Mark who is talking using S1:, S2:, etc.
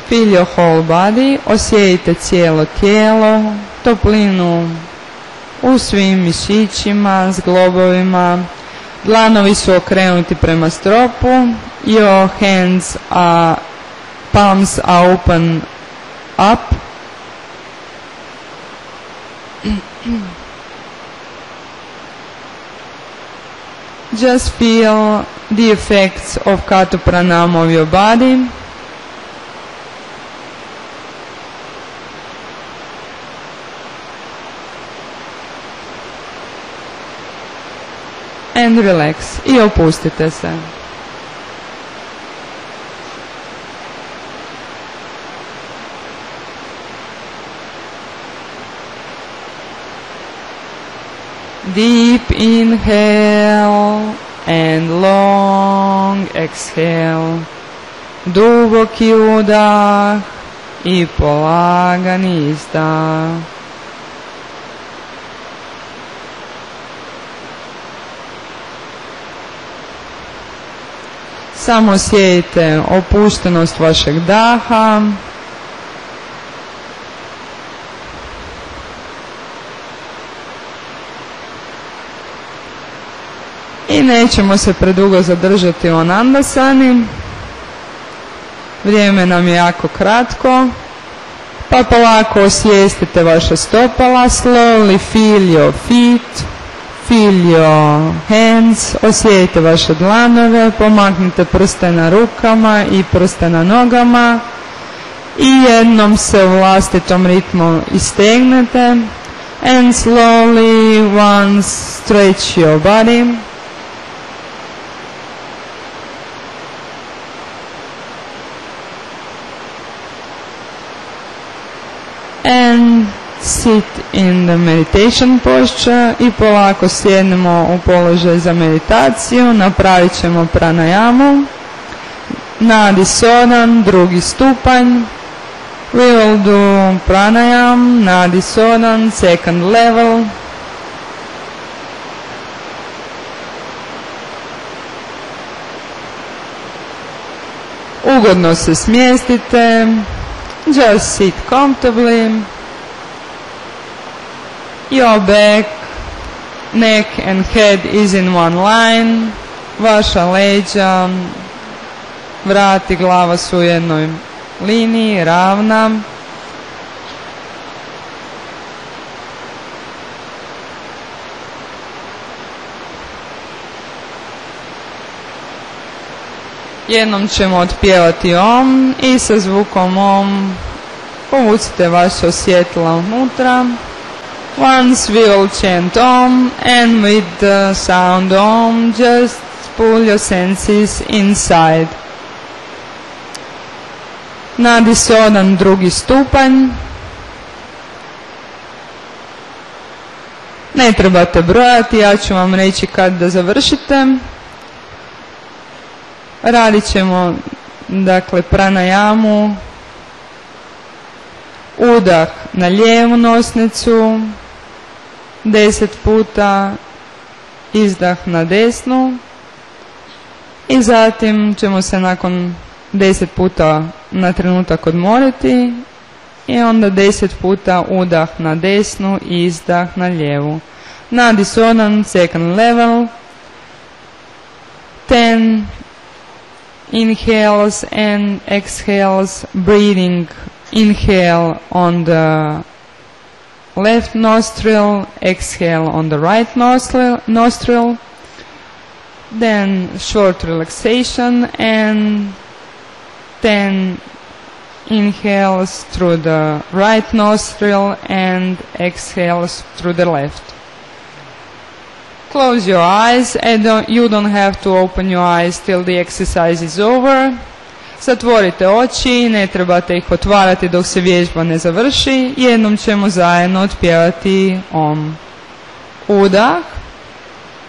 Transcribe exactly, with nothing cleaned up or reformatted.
S1: Feel your whole body, osjetite cijelo tijelo, toplinu u svim mišićima, zglobovima. Dlanovi su okrenuti prema stropu. Your hands are, palms are open up. Just feel the effects of Kata Pranam of your body. And relax. I opustite se. Deep inhale and long exhale. Duboki udah i polagani izdah. Samo osjetite opuštenost vašeg daha. I nećemo se predugo zadržati u Anandasani. Vrijeme nam je jako kratko. Pa polako osvijestite vaša stopala. Slowly feel your feet. Feel your hands. Osjetite vaše dlanove. Pomaknite prste na rukama i prste na nogama. I jednom se u vlastitom ritmu istegnete. And slowly once stretch your body. And sit in the meditation posture i polako sjednemo u položaj za meditaciju. Napravit ćemo pranajamu. Nadi Sodan, drugi stupanj. We will do pranayam, Nadi Sodan, second level. Ugodno se smjestite. Just sit comfortably. Your back, neck and head is in one line. Vaša leđa, vrat i glava su u jednoj liniji, ravna. Jednom ćemo otpjevati Om i sa zvukom Om povucite vaše osjetila unutra. Once we will chant Om, and with the sound Om, just pull your senses inside. Nadi Sodan, drugi stupanj. Ne trebate brojati, ja ću vam reći kad da završite. Radit ćemo, dakle, pranajamu. Udah na lijevu nosnicu, deset puta, izdah na desnu i zatim ćemo se nakon deset puta na trenutak odmoriti i onda deset puta udah na desnu i izdah na lijevu. Nadi Sodan, second level. ten inhales and exhales, breathing. Inhale on the left nostril, exhale on the right nostril, nostril. Then short relaxation and ten inhales through the right nostril and exhales through the left. Close your eyes and don't, you don't have to open your eyes till the exercise is over. Zatvorite oči, ne trebate ih otvarati dok se vježba ne završi. Jednom ćemo zajedno otpjevati Om. Udah.